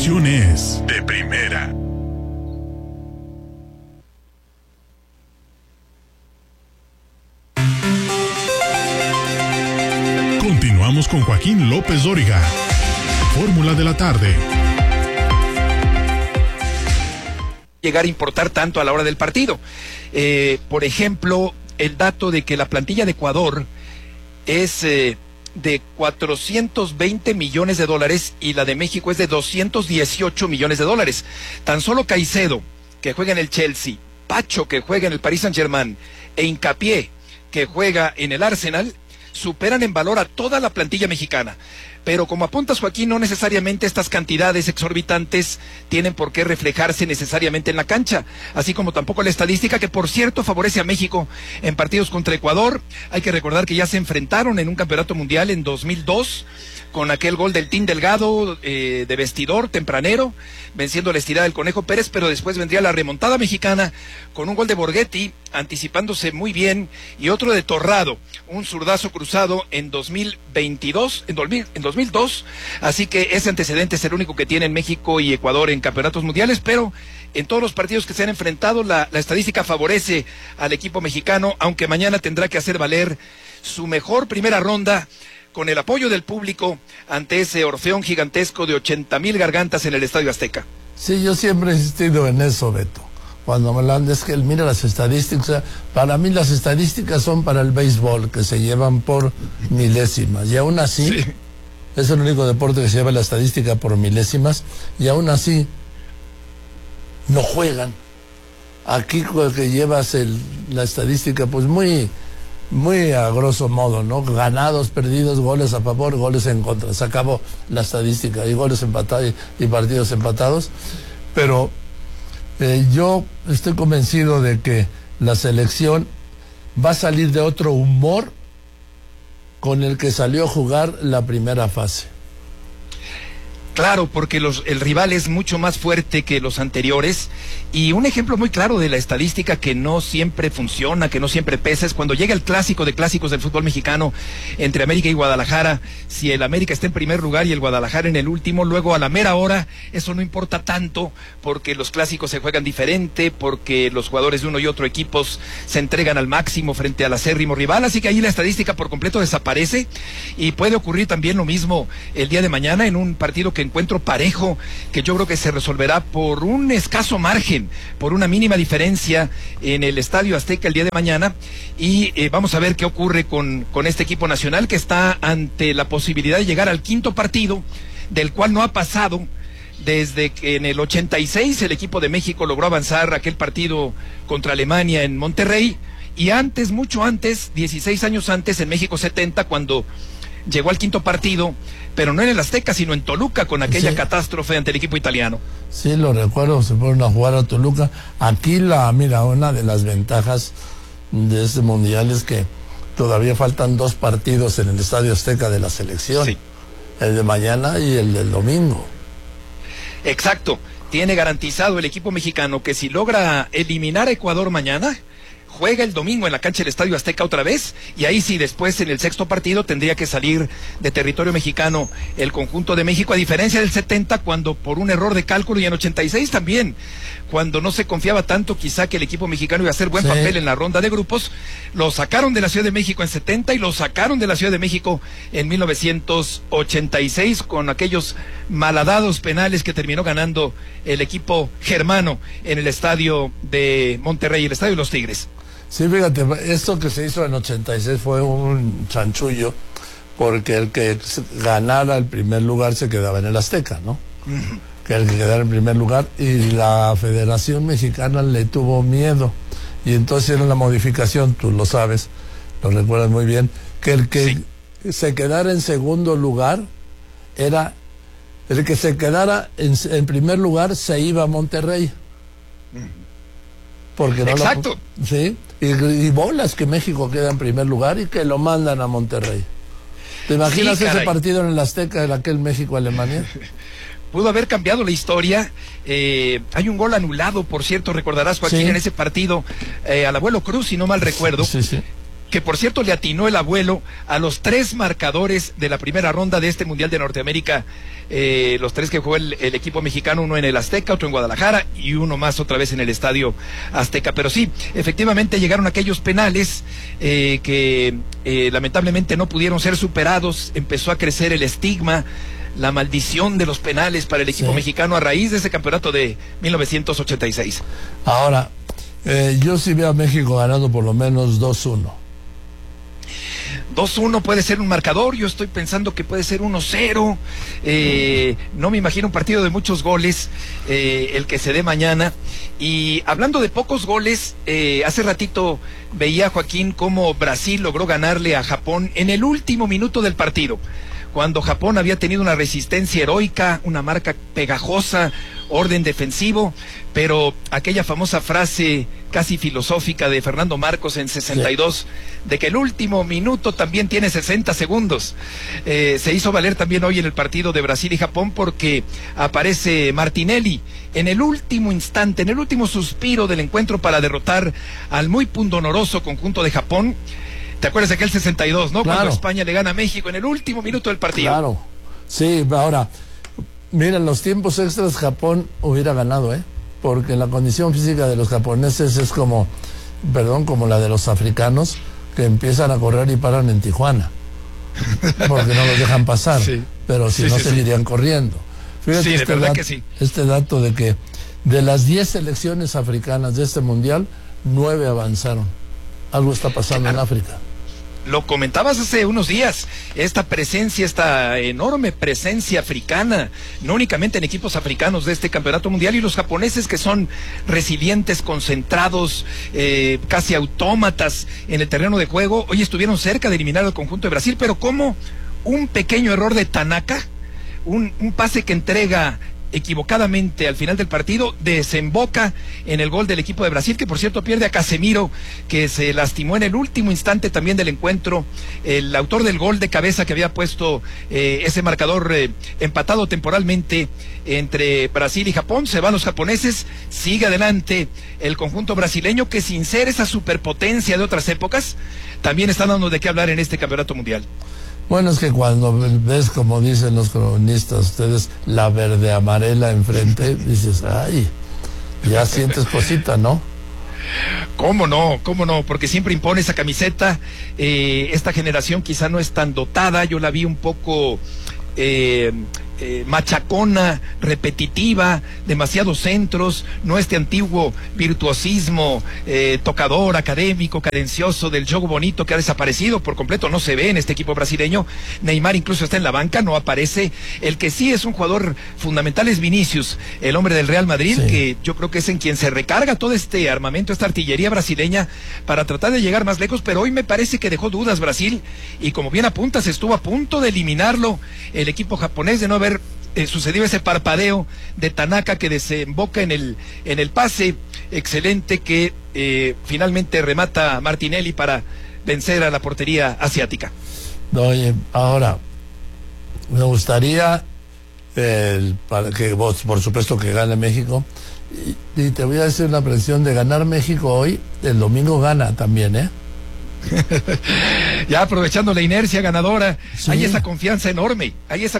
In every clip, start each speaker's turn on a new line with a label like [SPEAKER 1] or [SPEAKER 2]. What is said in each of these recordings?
[SPEAKER 1] información es de primera. Continuamos con Joaquín López Dóriga. Fórmula de la tarde.
[SPEAKER 2] Llegar a importar tanto a la hora del partido. Por ejemplo, el dato de que la plantilla de Ecuador es de 420 millones de dólares y la de México es de 218 millones de dólares. Tan solo Caicedo, que juega en el Chelsea, Pacho, que juega en el Paris Saint-Germain, e Hincapié, que juega en el Arsenal, superan en valor a toda la plantilla mexicana. Pero como apuntas, Joaquín, no necesariamente estas cantidades exorbitantes tienen por qué reflejarse necesariamente en la cancha, así como tampoco la estadística, que por cierto favorece a México en partidos contra Ecuador. Hay que recordar que ya se enfrentaron en un campeonato mundial en 2002, con aquel gol del Team Delgado de vestidor tempranero, venciendo la estirada del Conejo Pérez, pero después vendría la remontada mexicana con un gol de Borghetti, anticipándose muy bien, y otro de Torrado, un zurdazo cruzado en 2002, así que ese antecedente es el único que tienen México y Ecuador en campeonatos mundiales, pero en todos los partidos que se han enfrentado, la estadística favorece al equipo mexicano, aunque mañana tendrá que hacer valer su mejor primera ronda, con el apoyo del público ante ese orfeón gigantesco de 80,000 gargantas en el Estadio Azteca.
[SPEAKER 3] Sí, yo siempre he insistido en eso, Beto. Cuando me hablan, es que mira las estadísticas, para mí las estadísticas son para el béisbol, que se llevan por milésimas, y aún así, sí, es el único deporte que se lleva la estadística por milésimas, y aún así no juegan. Aquí que llevas la estadística, pues muy a grosso modo, ¿no? Ganados, perdidos, goles a favor, goles en contra. Se acabó la estadística, y goles empatados y partidos empatados. Pero yo estoy convencido de que la selección va a salir de otro humor con el que salió a jugar la primera fase.
[SPEAKER 2] Claro, porque el rival es mucho más fuerte que los anteriores, y un ejemplo muy claro de la estadística que no siempre funciona, que no siempre pesa, es cuando llega el clásico de clásicos del fútbol mexicano entre América y Guadalajara. Si el América está en primer lugar y el Guadalajara en el último, luego a la mera hora eso no importa tanto, porque los clásicos se juegan diferente, porque los jugadores de uno y otro equipos se entregan al máximo frente al acérrimo rival, así que ahí la estadística por completo desaparece, y puede ocurrir también lo mismo el día de mañana en un partido que encuentro parejo, que yo creo que se resolverá por un escaso margen, por una mínima diferencia en el Estadio Azteca el día de mañana, y vamos a ver qué ocurre con este equipo nacional, que está ante la posibilidad de llegar al quinto partido, del cual no ha pasado desde que en el 86 el equipo de México logró avanzar aquel partido contra Alemania en Monterrey, y antes, mucho antes, 16 años antes, en México 70, cuando llegó al quinto partido, pero no en el Azteca, sino en Toluca, con aquella catástrofe ante el equipo italiano.
[SPEAKER 3] Sí, lo recuerdo, se fueron a jugar a Toluca. Aquí una de las ventajas de este mundial es que todavía faltan 2 partidos en el Estadio Azteca de la selección. Sí. El de mañana y el del domingo.
[SPEAKER 2] Exacto, tiene garantizado el equipo mexicano que si logra eliminar a Ecuador mañana, juega el domingo en la cancha del Estadio Azteca otra vez, y ahí sí, después en el sexto partido tendría que salir de territorio mexicano el conjunto de México, a diferencia del 70, cuando por un error de cálculo, y en 86 también, cuando no se confiaba tanto quizá que el equipo mexicano iba a hacer buen papel en la ronda de grupos, lo sacaron de la Ciudad de México en 70 y lo sacaron de la Ciudad de México en 1986 con aquellos malhadados penales que terminó ganando el equipo germano en el estadio de Monterrey, el estadio de los Tigres.
[SPEAKER 3] Sí, fíjate, esto que se hizo en 86 fue un chanchullo, porque el que ganara el primer lugar se quedaba en el Azteca, ¿no? Uh-huh. Que el que quedara en primer lugar, y la Federación Mexicana le tuvo miedo, y entonces era la modificación, tú lo sabes, lo recuerdas muy bien, que el que se quedara en segundo lugar era el que se quedara en primer lugar, se iba a Monterrey. Porque no.
[SPEAKER 2] Exacto.
[SPEAKER 3] Sí, y bolas que México queda en primer lugar y que lo mandan a Monterrey. ¿Te imaginas ese partido en el Azteca de aquel México-Alemania?
[SPEAKER 2] Pudo haber cambiado la historia. Hay un gol anulado, por cierto, recordarás, Joaquín, en ese partido al Abuelo Cruz, si no mal recuerdo.
[SPEAKER 3] Sí.
[SPEAKER 2] que por cierto le atinó el abuelo a los 3 marcadores de la primera ronda de este Mundial de Norteamérica, los 3 que jugó el equipo mexicano, uno en el Azteca, otro en Guadalajara y uno más otra vez en el Estadio Azteca. Pero sí, efectivamente llegaron aquellos penales que lamentablemente no pudieron ser superados, empezó a crecer el estigma, la maldición de los penales para el equipo mexicano a raíz de ese campeonato de 1986.
[SPEAKER 3] Ahora, yo sí veo a México ganando por lo menos 2-1.
[SPEAKER 2] 2-1 puede ser un marcador, yo estoy pensando que puede ser 1-0, no me imagino un partido de muchos goles, el que se dé mañana. Y hablando de pocos goles, hace ratito veía, Joaquín, cómo Brasil logró ganarle a Japón en el último minuto del partido, cuando Japón había tenido una resistencia heroica, una marca pegajosa, orden defensivo, pero aquella famosa frase casi filosófica de Fernando Marcos en 62, de que el último minuto también tiene 60 segundos, se hizo valer también hoy en el partido de Brasil y Japón, porque aparece Martinelli en el último instante, en el último suspiro del encuentro para derrotar al muy pundonoroso conjunto de Japón. ¿Te acuerdas de aquel 62, no?
[SPEAKER 3] Claro.
[SPEAKER 2] Cuando España le gana a México en el último minuto del partido.
[SPEAKER 3] Claro, sí, ahora, mira, en los tiempos extras Japón hubiera ganado, porque la condición física de los japoneses es como la de los africanos, que empiezan a correr y paran en Tijuana, porque no los dejan pasar, pero si no seguirían corriendo. Fíjate,
[SPEAKER 2] de verdad que sí.
[SPEAKER 3] Este dato de que de las 10 selecciones africanas de este mundial, 9 avanzaron. Algo está pasando en África.
[SPEAKER 2] Lo comentabas hace unos días, esta presencia, esta enorme presencia africana, no únicamente en equipos africanos de este campeonato mundial, y los japoneses, que son resilientes, concentrados, casi autómatas en el terreno de juego, hoy estuvieron cerca de eliminar al conjunto de Brasil, pero como un pequeño error de Tanaka, un pase que entrega equivocadamente al final del partido, desemboca en el gol del equipo de Brasil, que por cierto pierde a Casemiro, que se lastimó en el último instante también del encuentro, el autor del gol de cabeza que había puesto ese marcador empatado temporalmente entre Brasil y Japón. Se van los japoneses, sigue adelante el conjunto brasileño, que sin ser esa superpotencia de otras épocas, también está dando de qué hablar en este campeonato mundial.
[SPEAKER 3] Bueno, es que cuando ves, como dicen los cronistas, ustedes, la verde amarela enfrente, dices, ay, ya sientes cosita, ¿no?
[SPEAKER 2] ¿Cómo no? Porque siempre impone esa camiseta. Esta generación quizá no es tan dotada, yo la vi un poco machacona, repetitiva, demasiados centros, no este antiguo virtuosismo tocador, académico, cadencioso del juego bonito, que ha desaparecido por completo, no se ve en este equipo brasileño. Neymar incluso está en la banca, no aparece. El que sí es un jugador fundamental es Vinicius, el hombre del Real Madrid, que yo creo que es en quien se recarga todo este armamento, esta artillería brasileña, para tratar de llegar más lejos, pero hoy me parece que dejó dudas Brasil, y como bien apuntas, estuvo a punto de eliminarlo el equipo japonés, de no haber sucedió ese parpadeo de Tanaka, que desemboca en el pase excelente que finalmente remata Martinelli para vencer a la portería asiática.
[SPEAKER 3] Oye, ahora me gustaría para que vos, por supuesto, que gane México, y te voy a decir una predicción de ganar México hoy. El domingo gana también,
[SPEAKER 2] Ya aprovechando la inercia ganadora, hay esa confianza enorme,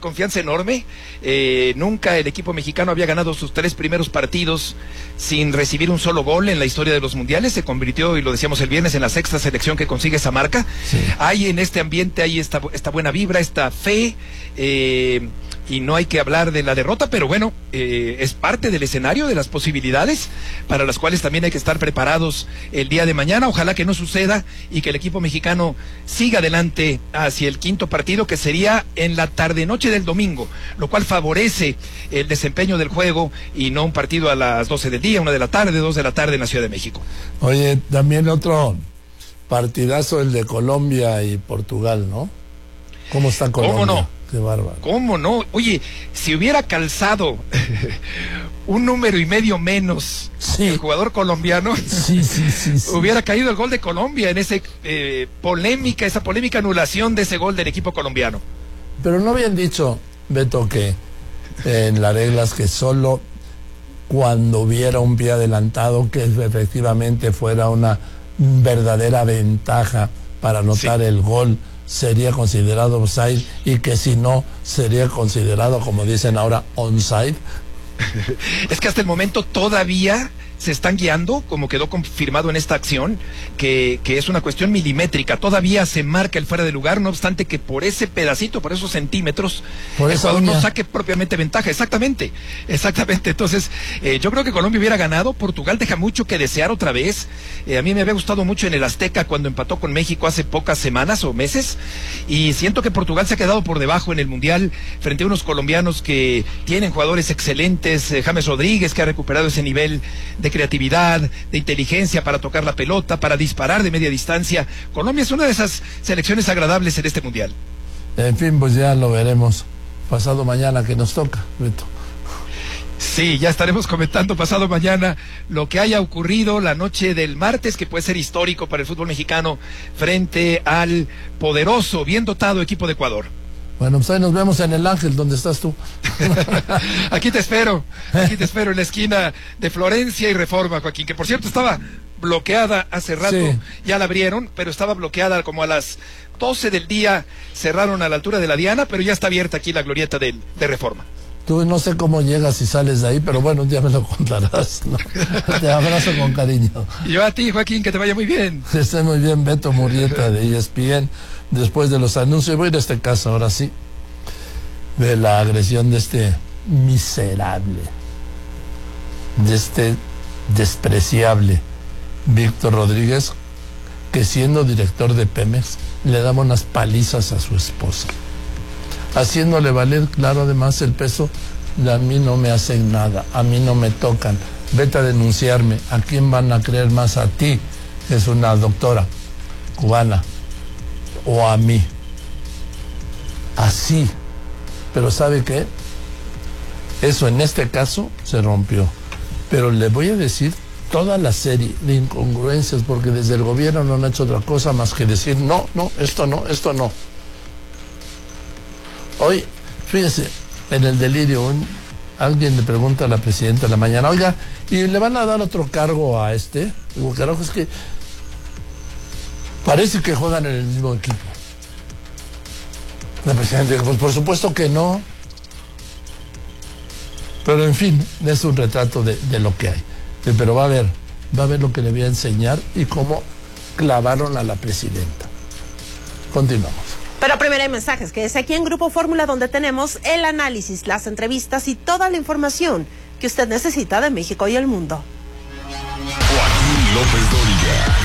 [SPEAKER 2] nunca el equipo mexicano había ganado sus 3 primeros partidos sin recibir un solo gol en la historia de los mundiales. Se convirtió, y lo decíamos el viernes, en la 6ª selección que consigue esa marca. Hay en este ambiente, hay esta buena vibra, esta fe, y no hay que hablar de la derrota, pero bueno, es parte del escenario, de las posibilidades para las cuales también hay que estar preparados el día de mañana. Ojalá que no suceda y que el equipo mexicano siga adelante hacia el 5º partido, que sería en la tarde-noche del domingo, lo cual favorece el desempeño del juego, y no un partido a las 12 del día, 1 de la tarde, 2 de la tarde en la Ciudad de México.
[SPEAKER 3] Oye, también otro partidazo, el de Colombia y Portugal, ¿no? ¿Cómo está Colombia?
[SPEAKER 2] ¿Cómo no?
[SPEAKER 3] Qué bárbaro.
[SPEAKER 2] ¿Cómo no? Oye, si hubiera calzado un número y medio menos el jugador colombiano, hubiera caído el gol de Colombia en esa polémica anulación de ese gol del equipo colombiano.
[SPEAKER 3] Pero no habían dicho, Beto, que en las reglas que solo cuando hubiera un pie adelantado, que efectivamente fuera una verdadera ventaja para anotar el gol sería considerado offside y que si no sería considerado, como dicen ahora, onside?
[SPEAKER 2] Es que hasta el momento todavía se están guiando, como quedó confirmado en esta acción, que es una cuestión milimétrica. Todavía se marca el fuera de lugar, no obstante que por ese pedacito, por esos centímetros,
[SPEAKER 3] por
[SPEAKER 2] Ecuador no saque propiamente ventaja. Exactamente. Entonces, yo creo que Colombia hubiera ganado. Portugal deja mucho que desear otra vez. A mí me había gustado mucho en el Azteca cuando empató con México hace pocas semanas o meses, y siento que Portugal se ha quedado por debajo en el Mundial frente a unos colombianos que tienen jugadores excelentes. James Rodríguez, que ha recuperado ese nivel de creatividad, de inteligencia para tocar la pelota, para disparar de media distancia. Colombia es una de esas selecciones agradables en este Mundial.
[SPEAKER 3] En fin, pues ya lo veremos pasado mañana, que nos toca, Beto.
[SPEAKER 2] Sí, ya estaremos comentando pasado mañana lo que haya ocurrido la noche del martes, que puede ser histórico para el fútbol mexicano frente al poderoso, bien dotado equipo de Ecuador.
[SPEAKER 3] Bueno, pues ahí nos vemos en el Ángel, donde estás tú.
[SPEAKER 2] Aquí te espero en la esquina de Florencia y Reforma, Joaquín, que por cierto estaba bloqueada hace rato, sí. Ya la abrieron, pero estaba bloqueada como a las 12 del día, cerraron a la altura de la Diana, pero ya está abierta aquí la glorieta de Reforma.
[SPEAKER 3] Tú no sé cómo llegas y sales de ahí, pero bueno, un día me lo contarás, ¿no? Te abrazo con cariño.
[SPEAKER 2] Y yo a ti, Joaquín, que te vaya muy bien.
[SPEAKER 3] Que esté muy bien, Beto Murrieta de ESPN. Después de los anuncios, voy a ir a este caso ahora sí, de la agresión de este miserable, de este despreciable Víctor Rodríguez, que siendo director de Pemex le daba unas palizas a su esposa, haciéndole valer, claro, además el peso de a mí no me hacen nada, a mí no me tocan, vete a denunciarme. ¿A quién van a creer más? A ti, que es una doctora cubana, o a mí? Así. Pero ¿sabe qué? Eso en este caso se rompió. Pero le voy a decir toda la serie de incongruencias, porque desde el gobierno no han hecho otra cosa más que decir no, esto no. Hoy, fíjese, en el delirio, alguien le pregunta a la presidenta en la mañana, oiga, ¿y le van a dar otro cargo a este? Digo, carajo, es que parece que juegan en el mismo equipo. La presidenta dijo, pues por supuesto que no. Pero en fin, es un retrato de lo que hay. Pero va a ver lo que le voy a enseñar y cómo clavaron a la presidenta. Continuamos.
[SPEAKER 4] Pero primero hay mensajes, que es aquí en Grupo Fórmula, donde tenemos el análisis, las entrevistas y toda la información que usted necesita de México y el mundo.
[SPEAKER 1] Joaquín López